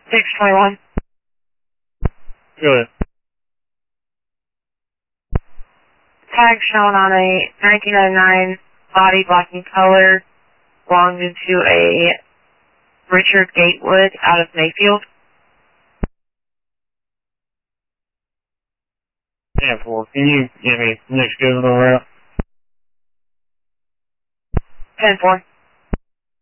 621. Good. Tag shown on a 1999 body black and color belonged to a Richard Gatewood out of Mayfield. 10-4. Can you give me next governor route? 10-4.